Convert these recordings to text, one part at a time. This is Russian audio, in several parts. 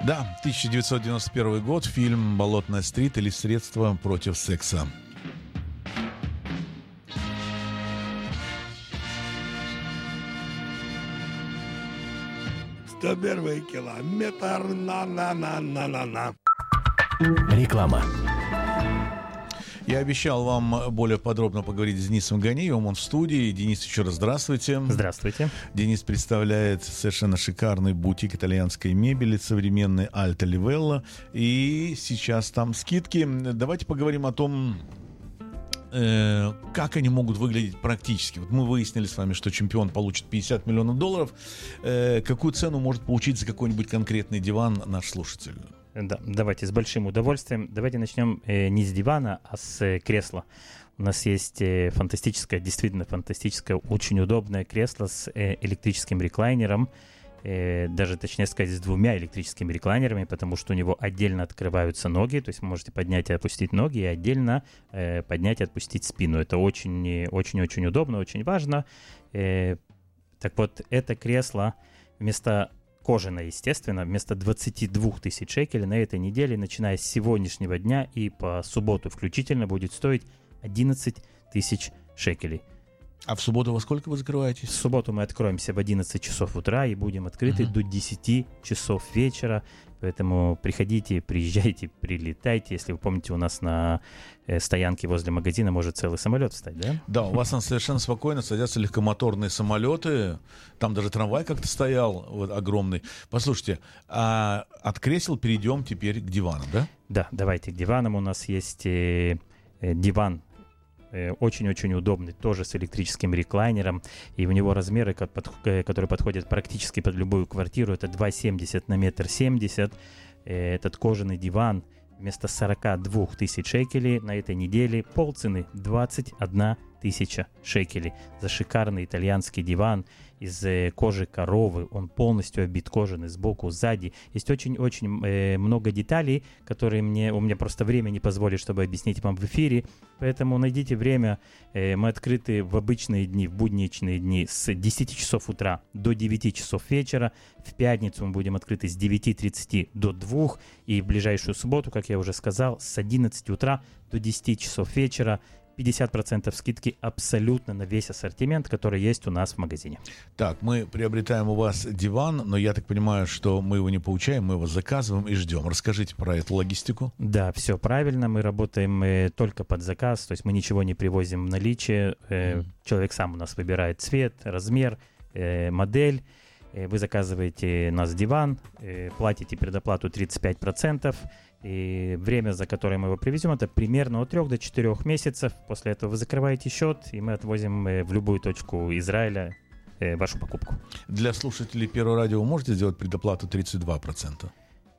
Да, 1991 год, фильм «Болотная стрит» или «Средства против секса». Первый километр на. Реклама. Я обещал вам более подробно поговорить с Денисом Ганиевым. Он в студии. Денис, еще раз здравствуйте. Здравствуйте. Денис представляет совершенно шикарный бутик итальянской мебели, современный Альта Ливелла. И сейчас там скидки. Давайте поговорим о том, как они могут выглядеть практически. Вот мы выяснили с вами, что чемпион получит $50 миллионов. Какую цену может получить за какой-нибудь конкретный диван наш слушатель? Да, давайте с большим удовольствием. Давайте начнем не с дивана, а с кресла. У нас есть фантастическое, действительно фантастическое, очень удобное кресло с электрическим реклайнером. Даже точнее сказать, с 2 электрическими реклайнерами, потому что у него отдельно открываются ноги, то есть вы можете поднять и опустить ноги, и отдельно поднять и отпустить спину. Это очень-очень удобно, очень важно. Так вот, это кресло вместо кожаное, естественно, вместо 22 тысяч шекелей на этой неделе, начиная с сегодняшнего дня и по субботу включительно, будет стоить 11 тысяч шекелей. А в субботу во сколько вы закрываетесь? В субботу мы откроемся в 11 часов утра и будем открыты до 10 часов вечера. Поэтому приходите, приезжайте, прилетайте. Если вы помните, у нас на стоянке возле магазина может целый самолет встать, да? Да, у вас там совершенно спокойно садятся легкомоторные самолеты. Там даже трамвай как-то стоял, вот, огромный. Послушайте, а от кресел перейдем теперь к диванам, да? Да, давайте к диванам. У нас есть диван очень-очень удобный, тоже с электрическим реклайнером, и у него размеры, которые подходят практически под любую квартиру, это 2,70 на 1,70 м. Этот кожаный диван вместо 42 тысяч шекелей на этой неделе полцены 21 тысяча шекелей за шикарный итальянский диван из кожи коровы. Он полностью обит кожаный сбоку, сзади. Есть очень-очень много деталей, которые у меня просто время не позволит, чтобы объяснить вам в эфире. Поэтому найдите время. Мы открыты в обычные дни, в будничные дни с 10 часов утра до 9 часов вечера. В пятницу мы будем открыты с 9:30 до 2. И в ближайшую субботу, как я уже сказал, с 11 утра до 10 часов вечера. 50% скидки абсолютно на весь ассортимент, который есть у нас в магазине. Так, мы приобретаем у вас диван, но я так понимаю, что мы его не получаем, мы его заказываем и ждем. Расскажите про эту логистику. Да, все правильно. Мы работаем только под заказ, то есть мы ничего не привозим в наличие. Человек сам у нас выбирает цвет, размер, модель. Вы заказываете у нас диван, платите предоплату 35%. И время, за которое мы его привезем, это примерно от 3 до 4 месяцев. После этого вы закрываете счет, и мы отвозим в любую точку Израиля вашу покупку. Для слушателей Первого радио вы можете сделать предоплату 32%?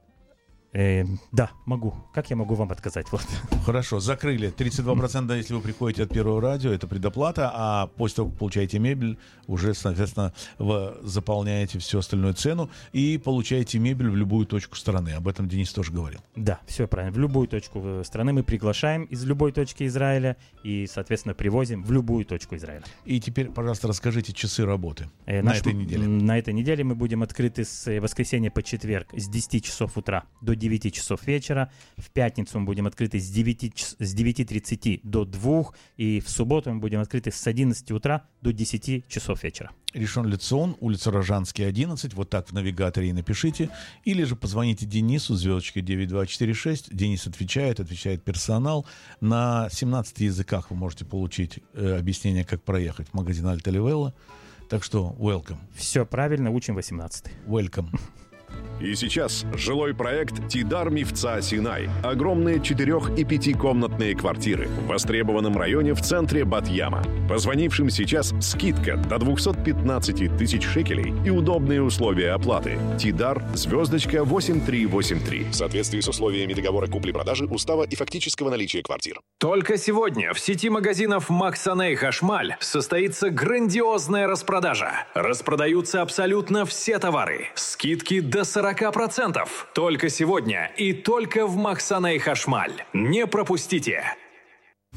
Да, могу. Как я могу вам отказать? Вот. Хорошо, закрыли. 32%, если вы приходите от Первого радио, это предоплата, а после того, как получаете мебель, уже, соответственно, вы заполняете всю остальную цену и получаете мебель в любую точку страны. Об этом Денис тоже говорил. Да, все правильно. В любую точку страны мы приглашаем из любой точки Израиля и, соответственно, привозим в любую точку Израиля. И теперь, пожалуйста, расскажите часы работы на этой неделе. На этой неделе мы будем открыты с воскресенья по четверг с 10 часов утра до 9 часов вечера. В пятницу мы будем открыты с 9:30 до 2. И в субботу мы будем открыты с 11 утра до 10 часов вечера. Ришон Лецион, улица Рожанский, 11. Вот так в навигаторе и напишите. Или же позвоните Денису, звездочка 9246. Денис отвечает персонал. На 17 языках вы можете получить объяснение, как проехать в магазин Альта Ливелла. Так что, welcome. Все правильно, учим 18. Welcome. И сейчас жилой проект «Тидар Мивца Синай». Огромные 4- и 5-комнатные квартиры в востребованном районе в центре Бат-Яма. Позвонившим сейчас скидка до 215 тысяч шекелей и удобные условия оплаты. Тидар, звездочка 8383. В соответствии с условиями договора купли-продажи, устава и фактического наличия квартир. Только сегодня в сети магазинов «Максаней Хашмаль» состоится грандиозная распродажа. Распродаются абсолютно все товары. Скидки до 40%. Только сегодня и только в «Максаней Хашмаль». Не пропустите!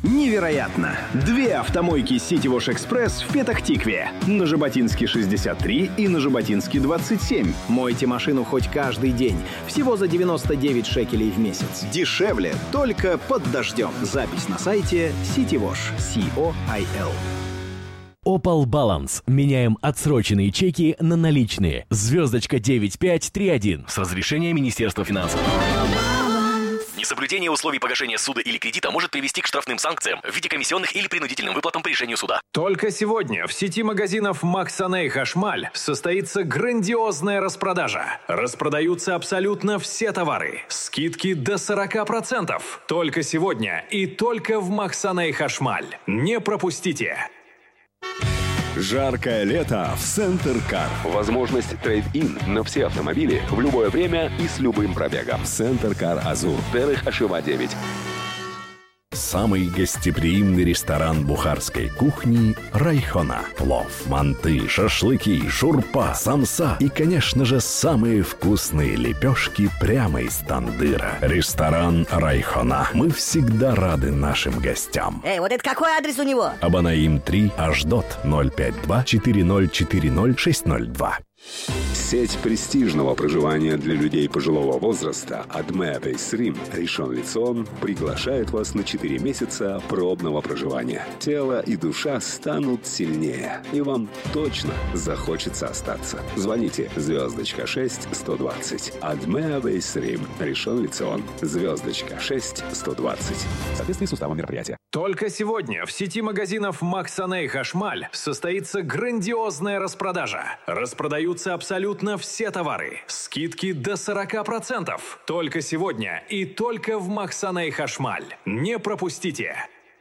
Невероятно! 2 автомойки City Wash Express в Петах-Тикве. На Жаботинске 63 и на Жаботинске 27. Мойте машину хоть каждый день. Всего за 99 шекелей в месяц. Дешевле только под дождем. Запись на сайте City Wash. C-O-I-L. Opal Balance. Меняем отсроченные чеки на наличные. Звездочка 9531. С разрешения Министерства финансов. Несоблюдение условий погашения суда или кредита может привести к штрафным санкциям в виде комиссионных или принудительным выплатам по решению суда. Только сегодня в сети магазинов Максаней Хашмаль состоится грандиозная распродажа. Распродаются абсолютно все товары. Скидки до 40%. Только сегодня и только в Максаней Хашмаль. Не пропустите! Жаркое лето в Центр Кар. Возможность трейд-ин на все автомобили в любое время и с любым пробегом. Центр Кар Азур. Дерех Ашева 9. Самый гостеприимный ресторан бухарской кухни «Райхона». Плов, манты, шашлыки, шурпа, самса и, конечно же, самые вкусные лепешки прямо из тандыра. Ресторан «Райхона». Мы всегда рады нашим гостям. Вот это какой адрес у него? Абанаим 3, Аждот, 052-4040-602. Сеть престижного проживания для людей пожилого возраста Адме Бейсрим Ришон Лецион приглашает вас на 4 месяца пробного проживания. Тело и душа станут сильнее, и вам точно захочется остаться. Звоните звездочка 6 120. Адме Бейсрим Ришон Лецион. Звездочка 6 120. В соответствии с уставом мероприятия. Только сегодня в сети магазинов Максаней Хашмаль состоится грандиозная распродажа. Распродаются абсолютно все товары. Скидки до 40%. Только сегодня и только в Максаней Хашмаль. Не пропустите!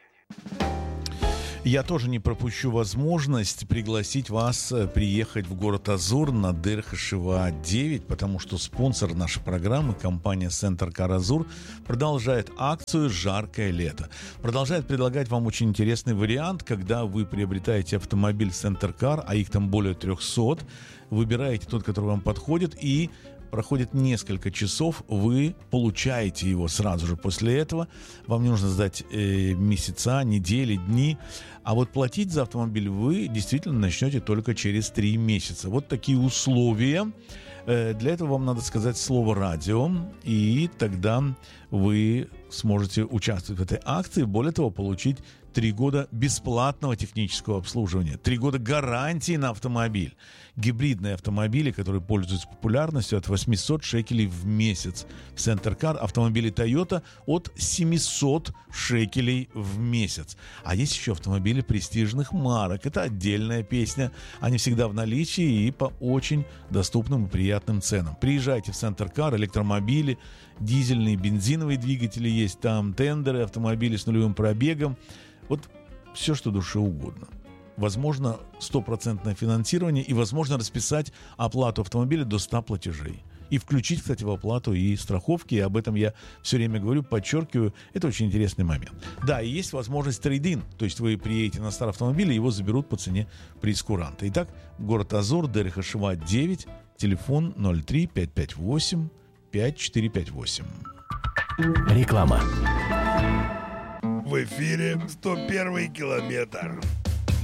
Я тоже не пропущу возможность пригласить вас приехать в город Азур на Дерех Ашева 9, потому что спонсор нашей программы, компания Центр Кар Азур, продолжает акцию «Жаркое лето». Продолжает предлагать вам очень интересный вариант, когда вы приобретаете автомобиль Центр Кар, а их там более 300, выбираете тот, который вам подходит, и проходит несколько часов, вы получаете его сразу же после этого. Вам не нужно ждать месяца, недели, дни. А вот платить за автомобиль вы действительно начнете только через 3 месяца. Вот такие условия. Для этого вам надо сказать слово «радио», и тогда вы сможете участвовать в этой акции. Более того, получить 3 года бесплатного технического обслуживания, 3 года гарантии на автомобиль. Гибридные автомобили, которые пользуются популярностью, от 800 шекелей в месяц. В Центр Кар автомобили Toyota от 700 шекелей в месяц. А есть еще автомобили престижных марок. Это отдельная песня. Они всегда в наличии и по очень доступным и приятным ценам. Приезжайте в Центр Кар, электромобили, дизельные, бензиновые двигатели есть там, тендеры, автомобили с нулевым пробегом. Вот все, что душе угодно. Возможно 100% финансирование и возможно расписать оплату автомобиля до 100 платежей. И включить, кстати, в оплату и страховки. И об этом я все время говорю, подчеркиваю. Это очень интересный момент. Да, и есть возможность трейд-ин. То есть вы приедете на старый автомобиль, и его заберут по цене прейскуранта. Итак, город Азур, Дерех Ашева 9, телефон 03 558 5458. Реклама. В эфире 101 километр.